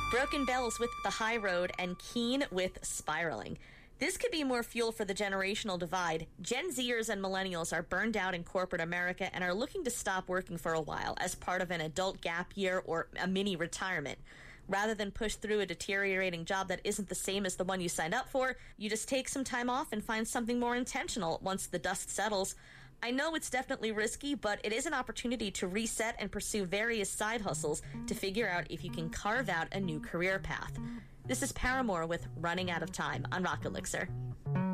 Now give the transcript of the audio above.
Broken Bells with The High Road, and Keen with Spiraling. This could be more fuel for the generational divide. Gen Zers and millennials are burned out in corporate America and are looking to stop working for a while as part of an adult gap year or a mini retirement. Rather than push through a deteriorating job that isn't the same as the one you signed up for, you just take some time off and find something more intentional once the dust settles. I know it's definitely risky, but it is an opportunity to reset and pursue various side hustles to figure out if you can carve out a new career path. This is Paramore with Running Out of Time on Rock Elixir.